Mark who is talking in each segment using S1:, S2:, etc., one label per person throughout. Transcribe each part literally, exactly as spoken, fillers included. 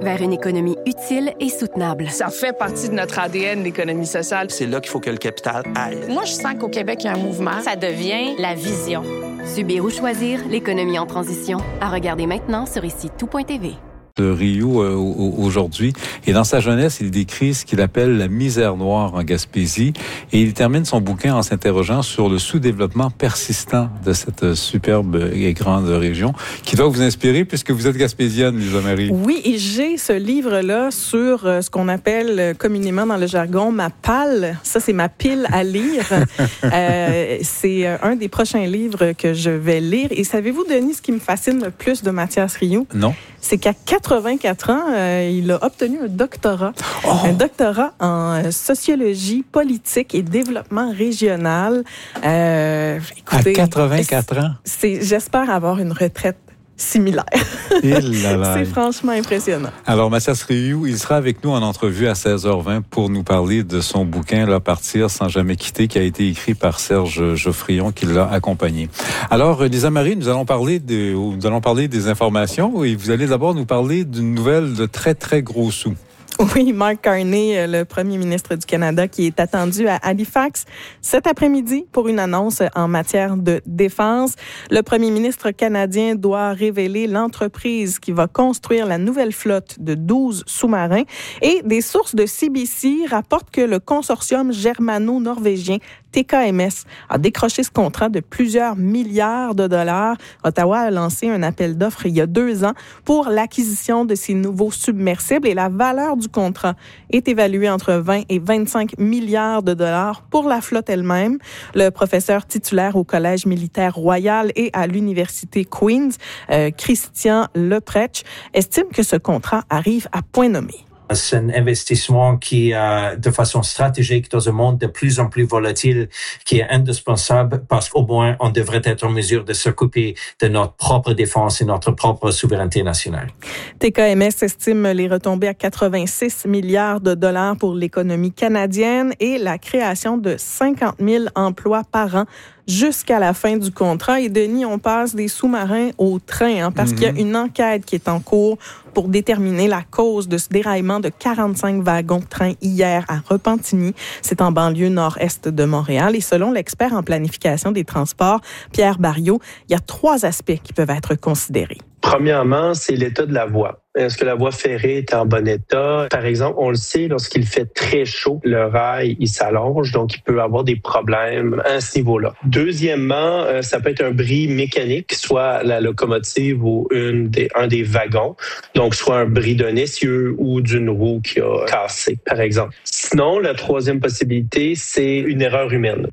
S1: vers une économie utile et soutenable.
S2: Ça fait partie de notre A D N, l'économie sociale.
S3: C'est là qu'il faut que le capital aille.
S2: Moi, je sens qu'au Québec, il y a un mouvement.
S4: Ça devient la vision.
S1: Subir ou choisir, l'économie en transition. À regarder maintenant sur ici tout point t v.
S5: De Rio euh, aujourd'hui. Et dans sa jeunesse, il décrit ce qu'il appelle la misère noire en Gaspésie. Et il termine son bouquin en s'interrogeant sur le sous-développement persistant de cette superbe et grande région, qui doit vous inspirer puisque vous êtes gaspésienne, Lisa Marie.
S6: Oui, et j'ai ce livre-là sur ce qu'on appelle communément dans le jargon ma palle. Ça, c'est ma pile à lire. euh, c'est un des prochains livres que je vais lire. Et savez-vous, Denis, ce qui me fascine le plus de Mathias Rioux?
S5: Non.
S6: C'est qu'à quatre-vingt-quatre ans, euh, il a obtenu un doctorat. Oh. Un doctorat en sociologie politique et développement régional. Euh, écoutez,
S5: à quatre-vingt-quatre ans?
S6: C'est, j'espère avoir une retraite similaire. C'est franchement impressionnant.
S5: Alors, Mathias Rioux, il sera avec nous en entrevue à seize heures vingt pour nous parler de son bouquin « Là, partir sans jamais quitter » qui a été écrit par Serge Geoffrion, qui l'a accompagné. Alors, Lisa Marie, nous allons parler de, nous allons parler des informations et vous allez d'abord nous parler d'une nouvelle de très, très gros sous.
S6: Oui, Mark Carney, le premier ministre du Canada, qui est attendu à Halifax cet après-midi pour une annonce en matière de défense. Le premier ministre canadien doit révéler l'entreprise qui va construire la nouvelle flotte de douze sous-marins. Et des sources de C B C rapportent que le consortium germano-norvégien T K M S a décroché ce contrat de plusieurs milliards de dollars. Ottawa a lancé un appel d'offres il y a deux ans pour l'acquisition de ces nouveaux submersibles et la valeur du contrat est évaluée entre vingt et vingt-cinq milliards de dollars pour la flotte elle-même. Le professeur titulaire au Collège militaire royal et à l'Université Queen's, euh, Christian Lepretsch, estime que ce contrat arrive à point nommé.
S7: C'est un investissement qui, euh, de façon stratégique, dans un monde de plus en plus volatile, qui est indispensable parce qu'au moins, on devrait être en mesure de s'occuper de notre propre défense et notre propre souveraineté nationale.
S6: T K M S estime les retombées à quatre-vingt-six milliards de dollars pour l'économie canadienne et la création de cinquante mille emplois par an jusqu'à la fin du contrat. Et Denis, on passe des sous-marins au train, hein, parce mm-hmm. qu'il y a une enquête qui est en cours pour déterminer la cause de ce déraillement de quarante-cinq wagons de train hier à Repentigny. C'est en banlieue nord-est de Montréal. Et selon l'expert en planification des transports, Pierre Barriot, il y a trois aspects qui peuvent être considérés.
S8: Premièrement, c'est l'état de la voie. Est-ce que la voie ferrée est en bon état? Par exemple, on le sait, lorsqu'il fait très chaud, le rail, il s'allonge, donc il peut avoir des problèmes à ce niveau-là. Deuxièmement, ça peut être un bris mécanique, soit la locomotive ou une des, un des wagons, donc soit un bris d'un essieu ou d'une roue qui a cassé, par exemple. Sinon, la troisième possibilité, c'est une erreur humaine.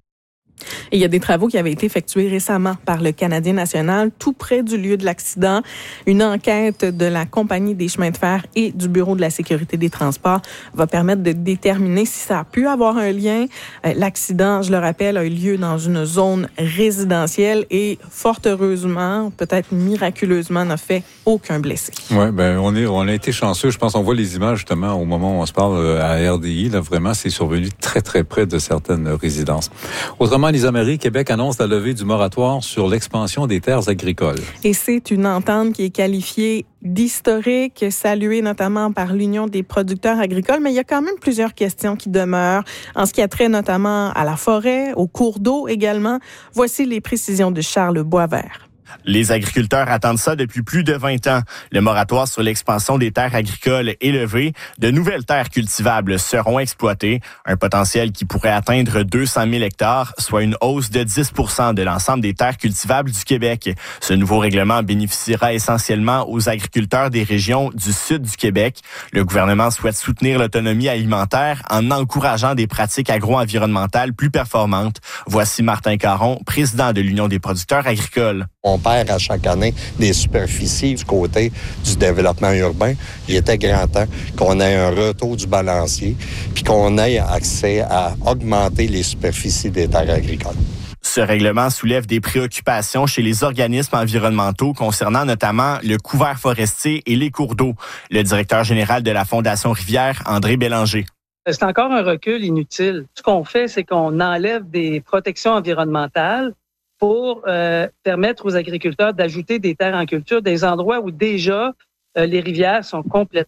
S6: Et il y a des travaux qui avaient été effectués récemment par le Canadien national, tout près du lieu de l'accident. Une enquête de la Compagnie des chemins de fer et du Bureau de la sécurité des transports va permettre de déterminer si ça a pu avoir un lien. L'accident, je le rappelle, a eu lieu dans une zone résidentielle et fort heureusement, peut-être miraculeusement, n'a fait aucun blessé.
S5: Oui, ben on est, on a été chanceux. Je pense qu'on voit les images justement au moment où on se parle à R D I. Là, vraiment, c'est survenu très, très près de certaines résidences. Autrement, Lisa Marie, Québec annonce la levée du moratoire sur l'expansion des terres agricoles.
S6: Et c'est une entente qui est qualifiée d'historique, saluée notamment par l'Union des producteurs agricoles, mais il y a quand même plusieurs questions qui demeurent en ce qui a trait notamment à la forêt, aux cours d'eau également. Voici les précisions de Charles Boisvert.
S9: Les agriculteurs attendent ça depuis plus de vingt ans. Le moratoire sur l'expansion des terres agricoles est levé. De nouvelles terres cultivables seront exploitées, un potentiel qui pourrait atteindre deux cent mille hectares, soit une hausse de dix pour cent de l'ensemble des terres cultivables du Québec. Ce nouveau règlement bénéficiera essentiellement aux agriculteurs des régions du sud du Québec. Le gouvernement souhaite soutenir l'autonomie alimentaire en encourageant des pratiques agro-environnementales plus performantes. Voici Martin Caron, président de l'Union des producteurs agricoles.
S10: On perd à chaque année des superficies du côté du développement urbain. Il était grand temps qu'on ait un retour du balancier puis qu'on ait accès à augmenter les superficies des terres agricoles.
S9: Ce règlement soulève des préoccupations chez les organismes environnementaux concernant notamment le couvert forestier et les cours d'eau. Le directeur général de la Fondation Rivière, André Bélanger.
S11: C'est encore un recul inutile. Ce qu'on fait, c'est qu'on enlève des protections environnementales pour euh, permettre aux agriculteurs d'ajouter des terres en culture, des endroits où déjà euh, les rivières sont complètement